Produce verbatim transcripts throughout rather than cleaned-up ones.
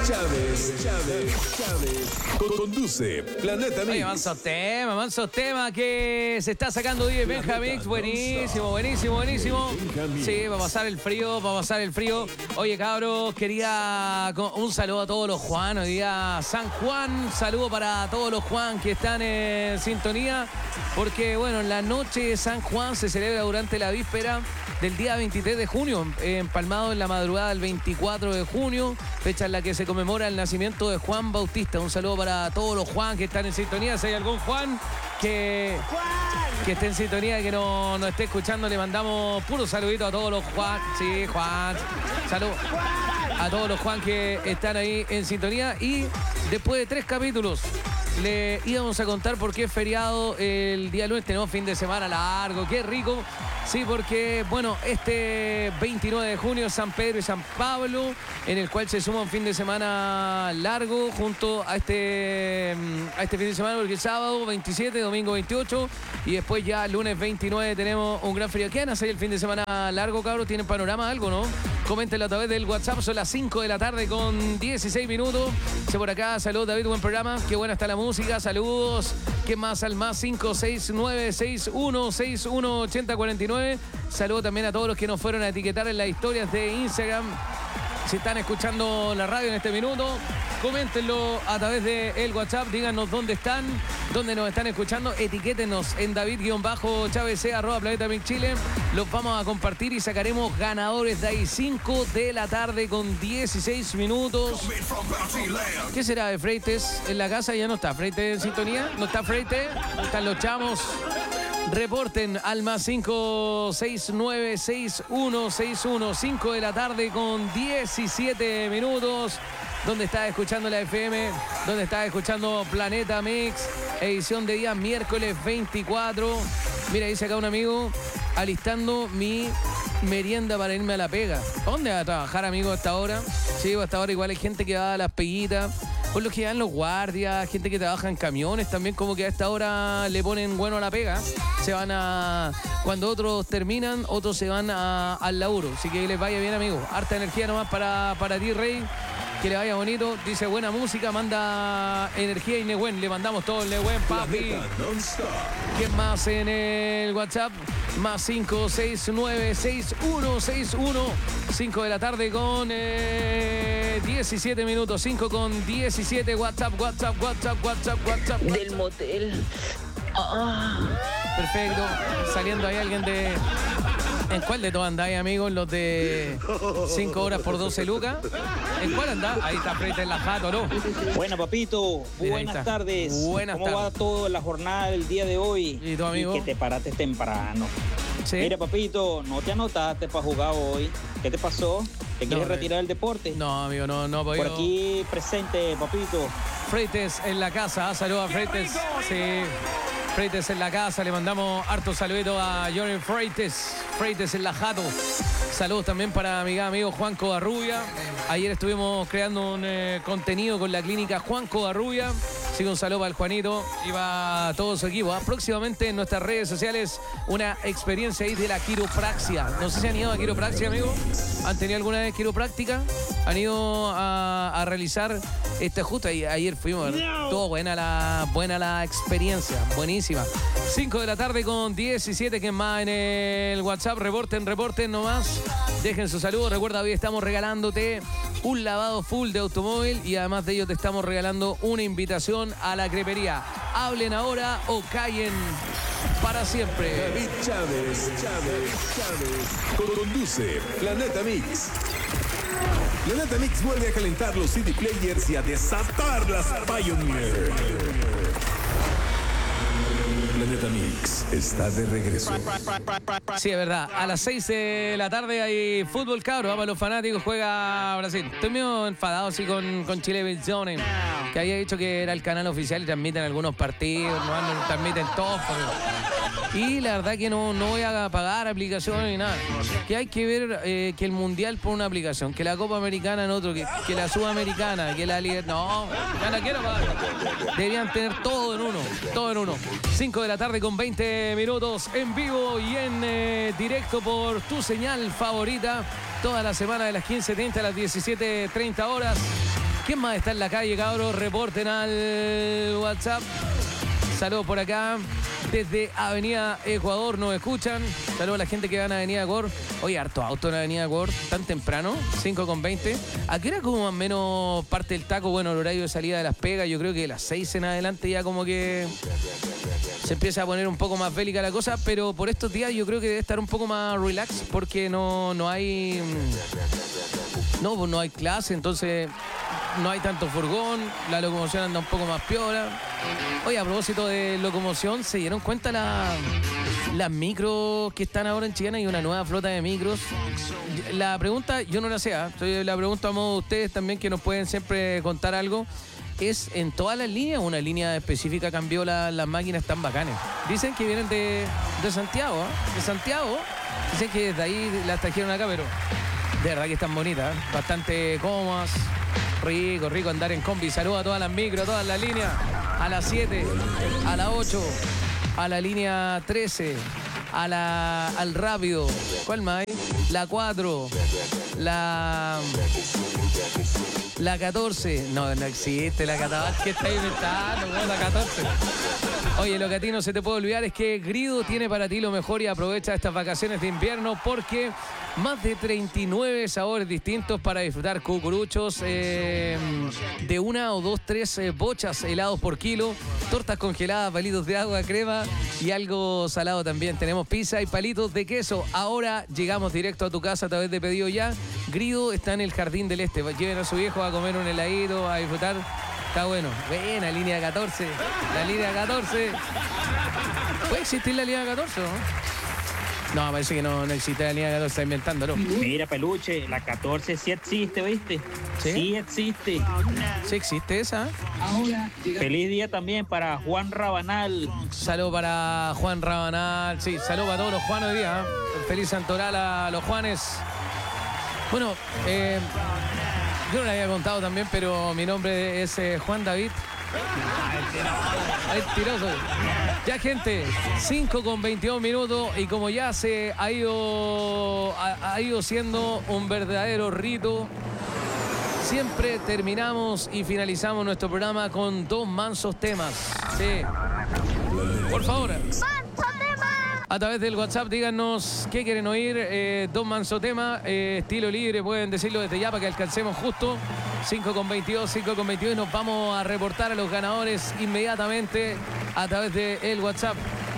Chávez, Chávez, Chávez. Conduce Planeta Mix. Oye, manso tema, manso tema que se está sacando D J Benjamix. Buenísimo, buenísimo, buenísimo. Sí, va a pasar el frío, va a pasar el frío. Oye, cabros, quería un saludo a todos los Juan. Hoy día San Juan, saludo para todos los Juan que están en sintonía. Porque, bueno, en la noche de San Juan se celebra durante la víspera del día veintitrés de junio, empalmado en la madrugada del veinticuatro de junio, fecha en la que se conmemora el nacimiento de Juan Bautista. Un saludo para todos los Juan que están en sintonía. Si hay algún Juan que, que esté en sintonía y que no, no esté escuchando, le mandamos puro saludito a todos los Juan. Sí, Juan. Salud a todos los Juan que están ahí en sintonía. Y después de tres capítulos le íbamos a contar por qué es feriado el día lunes. Tenemos fin de semana largo, qué rico. Sí, porque, bueno, este veintinueve de junio es San Pedro y San Pablo, en el cual se suma un fin de semana largo junto a este, a este fin de semana, porque el sábado veintisiete, domingo veintiocho, y después ya lunes veintinueve tenemos un gran feriado. ¿Qué van a hacer el fin de semana largo, cabros? ¿Tienen panorama algo, no? Coméntenlo a través del WhatsApp. Son las cinco de la tarde con dieciséis minutos. Dice por acá, saludos David, buen programa. Qué buena está la música, saludos. ¿Qué más? Al más cinco seis nueve seis uno seis uno ocho cero cuatro nueve. Saludos también a todos los que nos fueron a etiquetar en las historias de Instagram. Si están escuchando la radio en este minuto, coméntenlo a través del WhatsApp, díganos dónde están, dónde nos están escuchando, etiquétenos en David-Chávez, arroba Planeta Mix Chile. Los vamos a compartir y sacaremos ganadores de ahí. cinco de la tarde con dieciséis minutos. ¿Qué será de Freites? En la casa ya no está Freites en sintonía, no está Freites, están los chamos. Reporten al más cinco seis nueve seis uno seis uno, cinco de la tarde con diecisiete minutos. ¿Dónde está escuchando la F M? ¿Dónde está escuchando Planeta Mix? Edición de día miércoles veinticuatro. Mira, dice acá un amigo, alistando mi merienda para irme a la pega. ¿Dónde va a trabajar, amigo, a esta hora? Sí, a esta hora igual hay gente que va a las peguitas. Por lo que dan los guardias, gente que trabaja en camiones también, como que a esta hora le ponen bueno a la pega. Se van a... Cuando otros terminan, otros se van a, al laburo. Así que les vaya bien, amigos. Harta energía nomás para, para ti, Rey. Que le vaya bonito. Dice buena música, manda energía y Nehuen. Le mandamos todo el Nehuen, papi. ¿Quién más en el WhatsApp? Más cinco seis nueve seis uno seis uno. cinco de la tarde con eh, diecisiete minutos. cinco con diecisiete. WhatsApp, WhatsApp, WhatsApp, WhatsApp, WhatsApp. Del motel. Ah. Perfecto. Saliendo ahí alguien de... ¿En cuál de todos andáis, amigos? Los de cinco horas por doce lucas. ¿En cuál andás? Ahí está Freites en la jato, ¿no? Buena, papito. Mira, Buenas tardes. Buenas ¿Cómo tardes. va todo en la jornada del día de hoy? ¿Y tu amigo? Y que te paraste temprano. Sí. Mira, papito, no te anotaste para jugar hoy. ¿Qué te pasó? ¿Te quieres No, retirar del deporte? No, amigo, no, no he podido. Por aquí presente, papito. Freites en la casa. Saludos a Freites. Sí. Freites en la casa, le mandamos harto saludito a Johnny Freites, Freites en la jato. Saludos también para mi amigo Juan Covarrubia. Ayer estuvimos creando un eh, contenido con la clínica Juan Covarrubia. Así que un saludo para el Juanito y para todo su equipo. ¿eh? Próximamente en nuestras redes sociales una experiencia ahí de la quiropraxia. No sé si han ido a quiropraxia, amigo. ¿Han tenido alguna vez quiropráctica? ¿Han ido a, a realizar este justo? Ayer fuimos, no. Todo buena la, buena la experiencia, buenísima. cinco de la tarde con diecisiete, que más en el WhatsApp. Reporten, reporten nomás. Dejen su saludo. Recuerda, hoy estamos regalándote un lavado full de automóvil y además de ello te estamos regalando una invitación a la crepería. Hablen ahora o callen para siempre. David Chávez, Chávez, Chávez. Conduce Planeta Mix. Planeta Mix vuelve a calentar los C D players y a desatar las Pioneer. Planeta Mix está de regreso. Sí, es verdad. A las seis de la tarde hay fútbol, cabros. Vamos, los fanáticos, juega Brasil. Estoy medio enfadado así con, con Chilevisión, que había dicho que era el canal oficial y transmiten algunos partidos, no, no transmiten todos. Y la verdad que no, no voy a pagar aplicaciones ni nada. Que hay que ver eh, que el Mundial por una aplicación, que la Copa Americana en otro, que, que la Sudamericana, que la Liga... No, ya no quiero pagar. Deberían tener todo en uno, todo en uno. cinco de la tarde con veinte minutos en vivo y en eh, directo por tu señal favorita. Toda la semana de las quince treinta a las diecisiete treinta horas. ¿Quién más está en la calle, cabros? Reporten al WhatsApp. Saludos por acá. Desde Avenida Ecuador nos escuchan. Saludos a la gente que va a Avenida Ecuador. Oye, harto auto en Avenida Ecuador, tan temprano, cinco con veinte. ¿A qué hora como más o menos parte el taco? Bueno, el horario de salida de las pegas, yo creo que de las seis en adelante ya como que se empieza a poner un poco más bélica la cosa, pero por estos días yo creo que debe estar un poco más relax porque no, no hay... No, pues no hay clase, entonces no hay tanto furgón, la locomoción anda un poco más piola. Oye, a propósito de locomoción, ¿se dieron cuenta la, las micros que están ahora en Chillán? Hay una nueva flota de micros. La pregunta, yo no la sé, ¿eh? La pregunta a modo de ustedes también que nos pueden siempre contar algo. ¿Es en todas las líneas? ¿Una línea específica cambió la, las máquinas tan bacanes? Dicen que vienen de, de Santiago, ¿eh? De Santiago. Dicen que desde ahí las trajeron acá, pero de verdad que están bonitas, ¿eh? Bastante cómodas. Rico, rico andar en combi. Saludos a todas las micros, a todas las líneas. A las siete, a la ocho, a la línea trece, a la, al rápido. ¿Cuál más hay? La cuatro, la... La catorce. No, no existe la catorce. ¿Qué está inventando? No, la catorce. Oye, lo que a ti no se te puede olvidar es que Grido tiene para ti lo mejor y aprovecha estas vacaciones de invierno porque más de treinta y nueve sabores distintos para disfrutar cucuruchos eh, de una o dos, tres eh, bochas helados por kilo, tortas congeladas, palitos de agua, crema y algo salado también. Tenemos pizza y palitos de queso. Ahora llegamos directo a tu casa a través de pedido ya. Grido está en el Jardín del Este. Lleven a su viejo a comer un heladito, a disfrutar. Está bueno. Buena, línea catorce. La línea catorce. ¿Puede existir la línea catorce, no? No, parece que no, no existe la línea catorce, está inventándolo. Mira, peluche, la catorce sí existe, ¿viste? ¿Sí? Sí existe. ¿Sí existe esa? Feliz día también para Juan Rabanal. Saludo para Juan Rabanal. Sí, saludo para todos los Juanes hoy día. ¿eh? Feliz Santoral a los Juanes. Bueno, eh, yo no le había contado también, pero mi nombre es eh, Juan David. Es tiroso. Ya, gente, cinco con veintidós minutos y como ya se ha ido, ha, ha ido siendo un verdadero rito, siempre terminamos y finalizamos nuestro programa con dos mansos temas. Sí. Por favor. A través del WhatsApp, díganos qué quieren oír. Eh, dos manso tema, eh, estilo libre, pueden decirlo desde ya para que alcancemos justo. cinco con veintidós, cinco con veintidós. Nos vamos a reportar a los ganadores inmediatamente a través del WhatsApp.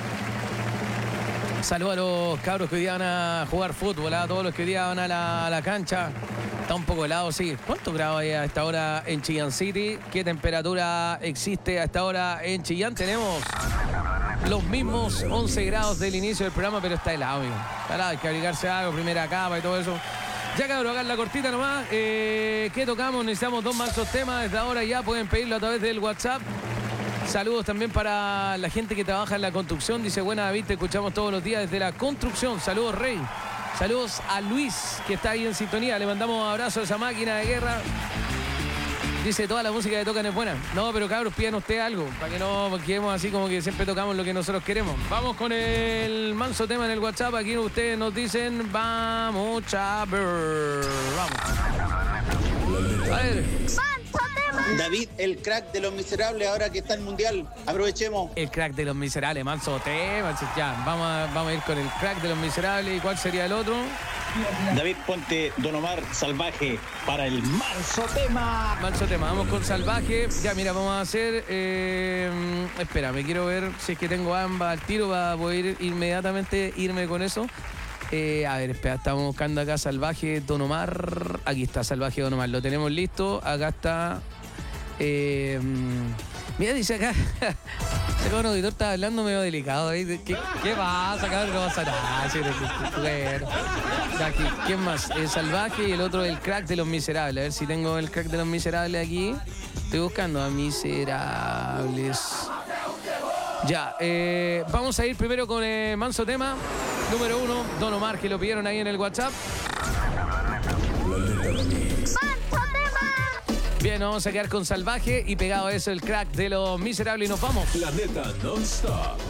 Saludos a los cabros que hoy día van a jugar fútbol, a todos los que hoy día van a la, a la cancha. Está un poco helado, sí. ¿Cuántos grados hay a esta hora en Chillán City? ¿Qué temperatura existe a esta hora en Chillán? Tenemos los mismos once grados del inicio del programa, pero está helado, amigo. Está helado, hay que abrigarse algo, primera capa y todo eso. Ya, cabrón, hagan la cortita nomás. Eh, ¿Qué tocamos? Necesitamos dos mansos temas. Desde ahora ya pueden pedirlo a través del WhatsApp. Saludos también para la gente que trabaja en la construcción. Dice, buena David, te escuchamos todos los días desde la construcción. Saludos, Rey. Saludos a Luis, que está ahí en sintonía. Le mandamos abrazo a esa máquina de guerra. Dice, toda la música que tocan es buena. No, pero cabros, pidan usted algo, para que no quedemos así como que siempre tocamos lo que nosotros queremos. Vamos con el manso tema en el WhatsApp. Aquí ustedes nos dicen, vamos, chaver. Vamos. A ver. David, el crack de los miserables ahora que está el mundial. Aprovechemos. El crack de los miserables, manso tema. Ya, vamos a, vamos a ir con el crack de los miserables. ¿Y cuál sería el otro? David, ponte Don Omar Salvaje para el manso tema. Manso tema, vamos con Salvaje. Ya, mira, vamos a hacer... Eh, espera, me quiero ver si es que tengo ambas al tiro para poder inmediatamente irme con eso. Eh, a ver, espera, estamos buscando acá Salvaje Don Omar. Aquí está Salvaje Don Omar, lo tenemos listo. Acá está... Eh, mira, dice acá... El auditor está hablando medio delicado. ¿eh? ¿Qué, ¿Qué pasa, cabrón? No pasa nada. Sí, bueno. Aquí, ¿quién más? El Salvaje y el otro, el crack de los miserables. A ver si tengo el crack de los miserables aquí. Estoy buscando a miserables. Ya, eh, vamos a ir primero con el manso tema. Número uno, Don Omar, que lo pidieron ahí en el WhatsApp. Bien, nos vamos a quedar con Salvaje y pegado a eso el crack de los miserables y nos vamos. Planeta Non-Stop.